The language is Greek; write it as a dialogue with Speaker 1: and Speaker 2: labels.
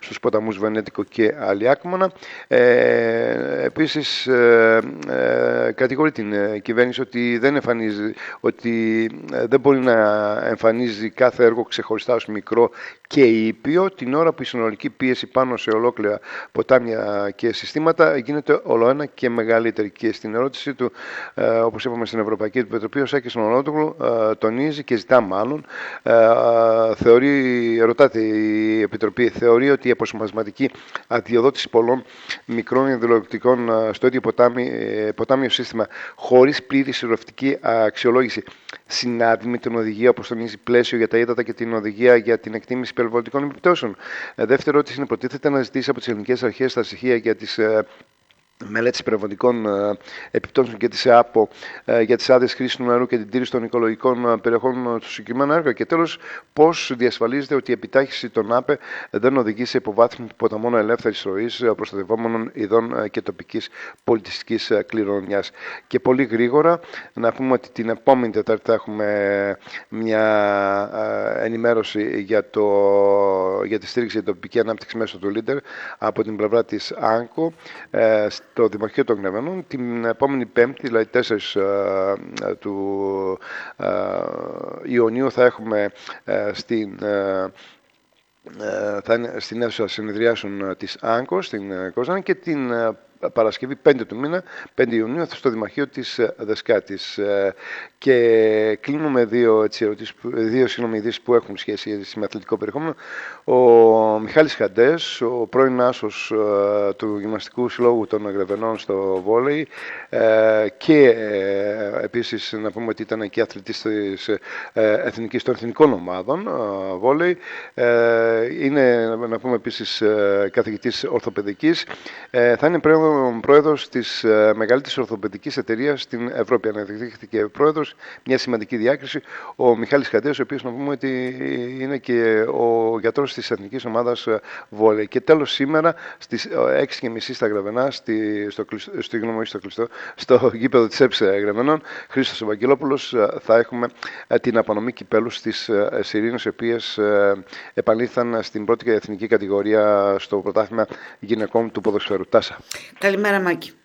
Speaker 1: στους ποταμούς Βενέτικο και Αλιάκμονα. Επίσης κατηγορεί την κυβέρνηση ότι δεν μπορεί να εμφανίζει κάθε έργο ξεχωριστά ως μικρό και ήπιο, την ώρα που η συνολική πίεση πάνω σε ολόκληρα ποτάμια και συστήματα γίνεται ολοένα και μεγαλύτερη. Και στην ερώτησή του, όπως είπαμε, στην Ευρωπαϊκή Επιτροπή, ο Σάκης Νολότογλου τονίζει και ζητά μάλλον, ρωτάται η Επιτροπή, θεωρεί ότι η αποσπασματική αδειοδότηση πολλών μικρών υδροελεκτρικών στο ίδιο ποτάμιο σύστημα χωρίς πλήρη σειρροφτική αξιολόγηση συνάδει με την οδηγία, όπως τονίζει, πλαίσιο για τα ύδατα και την οδηγία για την εκτίμηση περιβαλλοντικών επιπτώσεων. Δεύτερη ερώτηση είναι, προτίθεται να ζητήσει από τις ελληνικές αρχές τα στοιχεία για τις μελέτης περιβαλλοντικών επιπτώσεων και της ΕΑΠΟ για τις άδειες χρήσης του νερού και την τήρηση των οικολογικών περιοχών του συγκεκριμένου έργου. Και τέλος, πώς διασφαλίζεται ότι η επιτάχυνση των ΑΠΕ δεν οδηγεί σε υποβάθμιση ποταμών ελεύθερης ροής, προστατευόμενων ειδών και τοπικής πολιτιστικής κληρονομιάς. Και πολύ γρήγορα να πούμε ότι την επόμενη Τετάρτη θα έχουμε μια ενημέρωση για τη στήριξη για την τοπική ανάπτυξη μέσω του Leader από την πλευρά της ΑΝΚΟ στο Δημαρχείο των Γνευμενών. Την επόμενη Πέμπτη, δηλαδή 4 του Ιουνίου, θα έχουμε στην αίθουσα συνεδριάσεων της ΑΝΚΟ στην Κοζάνη, και την Παρασκευή 5 του μήνα, 5 Ιουνίου, στο Δημαρχείο της Δεσκάτης. Και κλείνουμε δύο ειδήσεις που έχουν σχέση με αθλητικό περιεχόμενο. Ο Μιχάλης Χαντές, ο πρώην άσος του Γυμναστικού Συλλόγου των Γρεβενών στο βόλεϊ, και επίσης να πούμε ότι ήταν και αθλητής των εθνικών ομάδων βόλεϊ. Είναι, να πούμε επίσης, καθηγητής ορθοπαιδικής. Θα είναι πρόεδρος της μεγαλύτερης ορθοπαιδικής εταιρείας στην Ευρώπη. Αναδείχθηκε πρόεδρος, μια σημαντική διάκριση, ο Μιχάλης Χαντέος, ο οποίος να πούμε ότι είναι και ο γιατρός της εθνικής ομάδας βόλεϊ. Και τέλος, σήμερα στις 6:30 στα Γρεβενά, στο γήπεδο της ΕΠΣ Γρεβενών, Χρήστος Ευαγγελόπουλος, θα έχουμε την απονομή κυπέλου στις Σιρήνες, οι οποίες επανήλθαν στην πρώτη εθνική κατηγορία στο πρωτάθλημα γυναικών του ποδοσφαίρου. Τάσα.
Speaker 2: Καλημέρα, Μάκη.